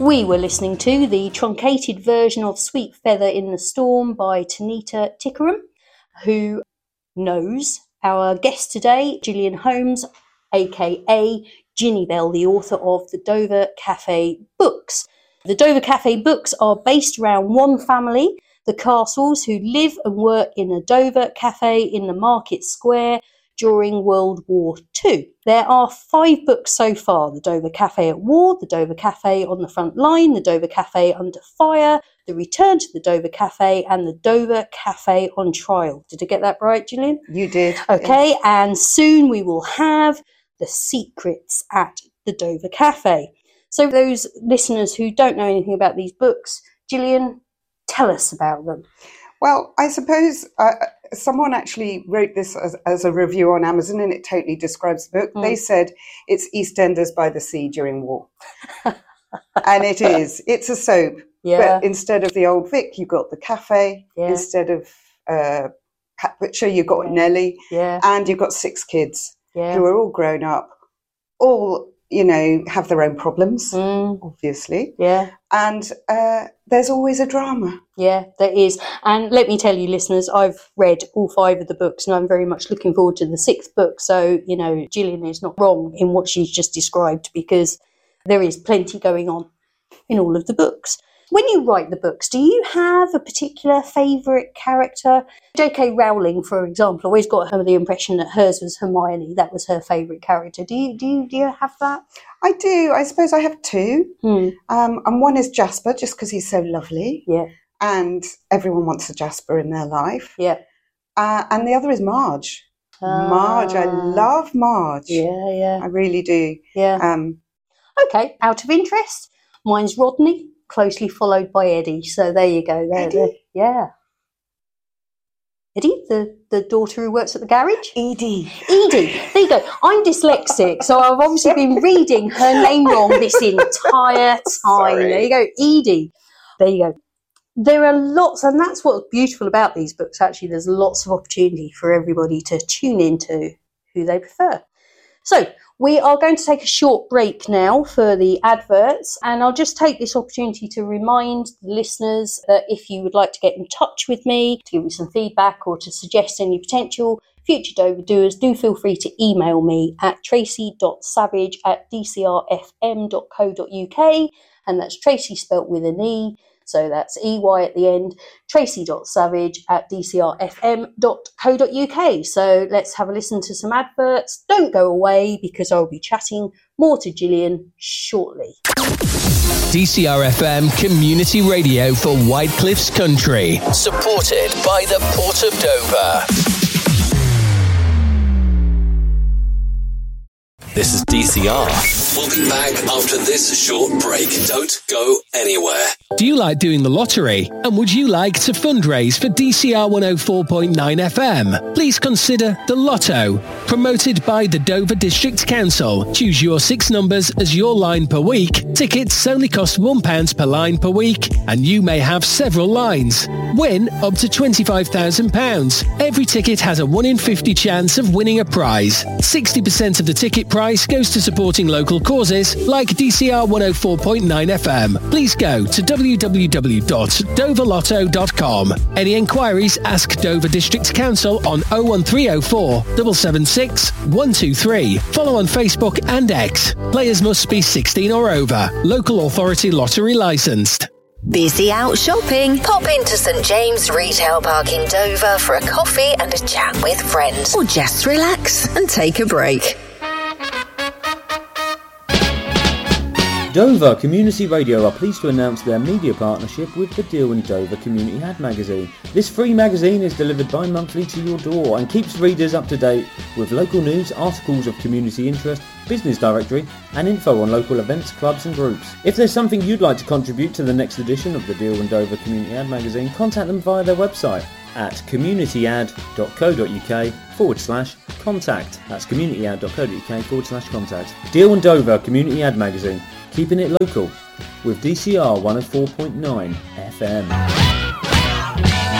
We were listening to the truncated version of Sweet Feather in the Storm by Tanita Tikaram, who knows our guest today, Gillian Holmes, aka Ginny Bell, the author of the Dover Cafe books. The Dover Cafe books are based around one family, the Castles, who live and work in the Dover Cafe in the Market Square during World War II. There are 5 books so far: the Dover Cafe at War, the Dover Cafe on the Front Line, the Dover Cafe Under Fire, the Return to the Dover Cafe, and the Dover Cafe on Trial. Did I get that right, Gillian? You did. Okay, yes. And soon we will have the Secrets at the Dover Cafe. So those listeners who don't know anything about these books, Gillian, tell us about them. Well, I suppose someone actually wrote this as a review on Amazon, and it totally describes the book. They said it's EastEnders by the sea during war. And it is. It's a soap. Yeah. But instead of the old Vic, you've got the cafe. Yeah. Instead of Pat Butcher, you've got Nellie. Yeah. And you've got 6 kids who are all grown up, all, have their own problems, obviously. Yeah. And there's always a drama. Yeah, there is. And let me tell you, listeners, I've read all 5 of the books and I'm very much looking forward to the 6th book. So, Gillian is not wrong in what she's just described, because there is plenty going on in all of the books. When you write the books, do you have a particular favourite character? J.K. Rowling, for example, always got the impression that hers was Hermione. That was her favourite character. Do you have that? I do. I suppose I have 2. And one is Jasper, just because he's so lovely. Yeah. And everyone wants a Jasper in their life. Yeah. And the other is Marge. Marge. I love Marge. Yeah. I really do. Yeah. Okay. Out of interest, mine's Rodney, closely followed by Eddie. So there you go. Eddie? Yeah. Eddie, the daughter who works at the garage? Edie. There you go. I'm dyslexic, so I've obviously been reading her name wrong this entire time. Sorry. There you go, Edie. There you go. There are lots, and that's what's beautiful about these books, actually. There's lots of opportunity for everybody to tune into who they prefer. So we are going to take a short break now for the adverts, and I'll just take this opportunity to remind the listeners that if you would like to get in touch with me, to give me some feedback or to suggest any potential future Dover doers, do feel free to email me at tracy.savage@dcrfm.co.uk, and that's Tracy spelt with an E. So that's EY at the end, tracy.savage@dcrfm.co.uk. So let's have a listen to some adverts. Don't go away, because I'll be chatting more to Gillian shortly. DCRFM Community Radio for Whitecliffs Country. Supported by the Port of Dover. This is DCR. We'll be back after this short break. Don't go anywhere. Do you like doing the lottery? And would you like to fundraise for DCR 104.9 FM? Please consider the Lotto. Promoted by the Dover District Council. Choose your 6 numbers as your line per week. Tickets only cost £1 per line per week, and you may have several lines. Win up to £25,000. Every ticket has a 1 in 50 chance of winning a prize. 60% of the ticket price goes to supporting local causes like DCR 104.9 FM. Please go to www.doverlotto.com. Any enquiries, ask Dover District Council on 01304 776 123. Follow on Facebook and X. Players must be 16 or over. Local authority lottery licensed. Busy out shopping? Pop into St James Retail Park in Dover for a coffee and a chat with friends. Or just relax and take a break. Dover Community Radio are pleased to announce their media partnership with the Deal and Dover Community Ad magazine. This free magazine is delivered bi-monthly to your door and keeps readers up to date with local news, articles of community interest, business directory and info on local events, clubs and groups. If there's something you'd like to contribute to the next edition of the Deal and Dover Community Ad magazine, contact them via their website at communityad.co.uk/contact. That's communityad.co.uk/contact. Deal and Dover Community Ad magazine. Keeping it local with DCR 104.9 FM.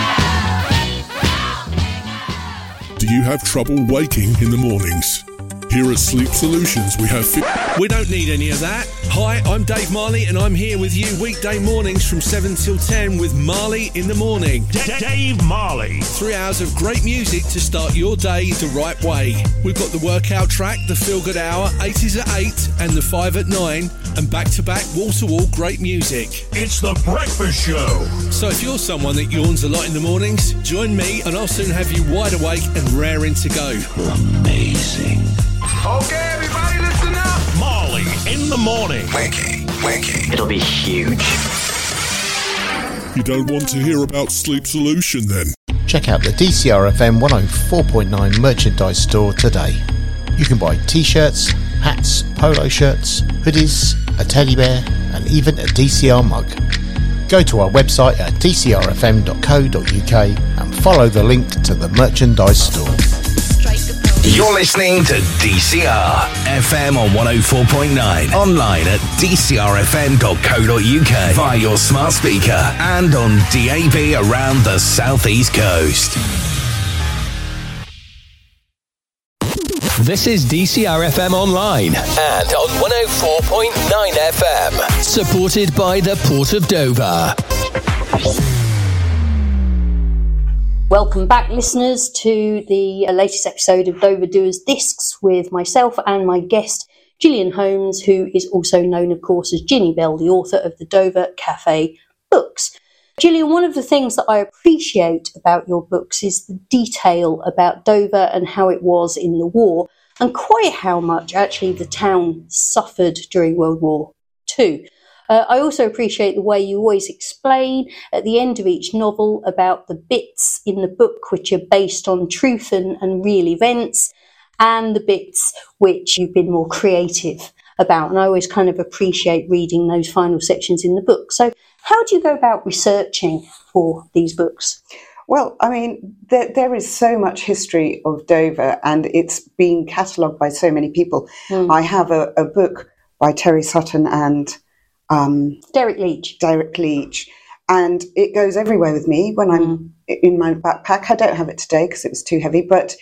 Do you have trouble waking in the mornings? Here at Sleep Solutions, we have... We don't need any of that. Hi, I'm Dave Marley, and I'm here with you weekday mornings from 7 till 10 with Marley in the Morning. Dave Marley. 3 hours of great music to start your day the right way. We've got the workout track, the Feel Good Hour, 80s at 8 and the 5 at 9, and back-to-back, wall-to-wall great music. It's The Breakfast Show. So if you're someone that yawns a lot in the mornings, join me and I'll soon have you wide awake and raring to go. Amazing. Okay, everybody, listen up. Marley in the Morning. Wakey. It'll be huge. You don't want to hear about Sleep Solution then? Check out the DCRFM 104.9 merchandise store today. You can buy t-shirts, hats, polo shirts, hoodies, a teddy bear and even a DCR mug. Go to our website at dcrfm.co.uk and follow the link to the merchandise store. You're listening to DCR FM on 104.9. Online at dcrfm.co.uk via your smart speaker and on DAB around the South East Coast. This is DCR FM Online And on 104.9 FM. supported by the Port of Dover. Welcome back, listeners, to the latest episode of Dover Doers Discs with myself and my guest, Gillian Holmes, who is also known, of course, as Ginny Bell, the author of the Dover Cafe books. Gillian, one of the things that I appreciate about your books is the detail about Dover and how it was in the war, and quite how much actually the town suffered during World War II. I also appreciate the way you always explain at the end of each novel about the bits in the book which are based on truth and real events, and the bits which you've been more creative about. And I always kind of appreciate reading those final sections in the book. So how do you go about researching for these books? Well, I mean, there is so much history of Dover and it's been catalogued by so many people. I have a book by Terry Sutton and Derek Leach, and it goes everywhere with me when I'm in my backpack. I don't have it today because it was too heavy, but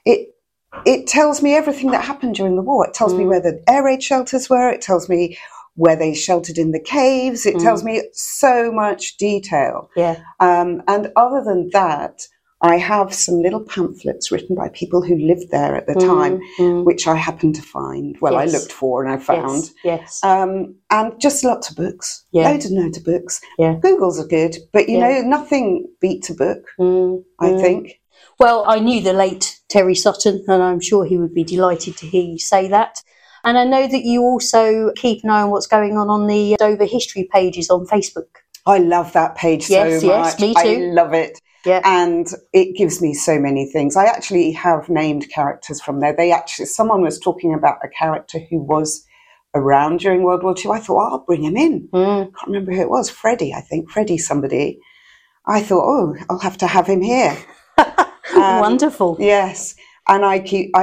it tells me everything that happened during the war. It tells me where the air raid shelters were. It tells me where they sheltered in the caves. It tells me so much detail. Yeah. And other than that, I have some little pamphlets written by people who lived there at the time, which I happened to find. Well, I looked for and I found. Yes. And just lots of books. Yeah. Loads of books. Yeah. Googles are good, but you know, nothing beats a book, I think. Well, I knew the late Terry Sutton, and I'm sure he would be delighted to hear you say that. And I know that you also keep an eye on what's going on the Dover history pages on Facebook. I love that page so much. Yes, me too. I love it. Yeah. And it gives me so many things. I actually have named characters from there. Someone was talking about a character who was around during World War II. I thought, I'll bring him in. I can't remember who it was. Freddie, I think. Freddie somebody. I thought, I'll have to have him here. Wonderful. Yes. And I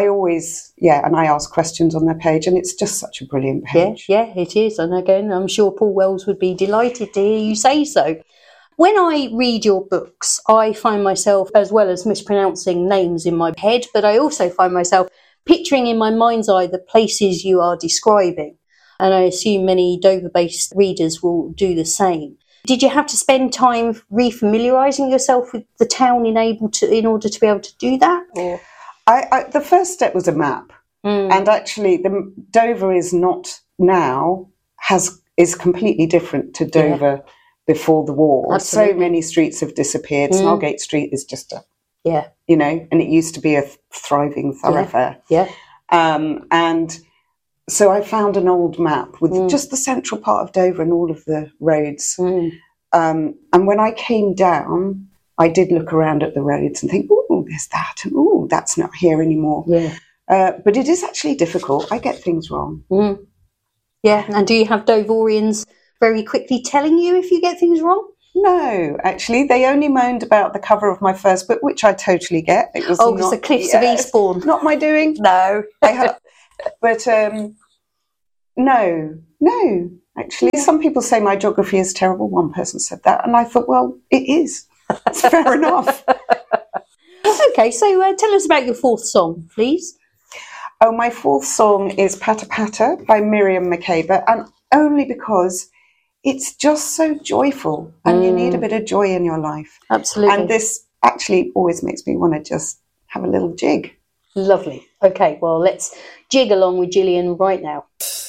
ask questions on their page, and it's just such a brilliant page. Yeah, it is. And again, I'm sure Paul Wells would be delighted to hear you say so. When I read your books, I find myself, as well as mispronouncing names in my head, but I also find myself picturing in my mind's eye the places you are describing. And I assume many Dover-based readers will do the same. Did you have to spend time refamiliarising yourself with the town in order to be able to do that? Or? The first step was a map. And actually, Dover is not now, is completely different to Dover before the war. Absolutely. So many streets have disappeared. Snargate Street is just and it used to be a thriving thoroughfare. Yeah. And so I found an old map with just the central part of Dover and all of the roads. And when I came down, I did look around at the roads and think, there's that, and that's not here anymore. Yeah. But it is actually difficult. I get things wrong. Yeah, and do you have Dovorians very quickly telling you if you get things wrong? No, actually, they only moaned about the cover of my first book, which I totally get. It was it's the Cliffs of Eastbourne. Not my doing. No. But no. Actually, some people say my geography is terrible. One person said that, and I thought, well, it is. It's fair enough. Okay, so tell us about your fourth song, please. Oh, my fourth song is Patter Patter by Miriam Makeba, and only because it's just so joyful, and you need a bit of joy in your life. Absolutely. And this actually always makes me want to just have a little jig. Lovely. Okay, well, let's jig along with Gillian right now.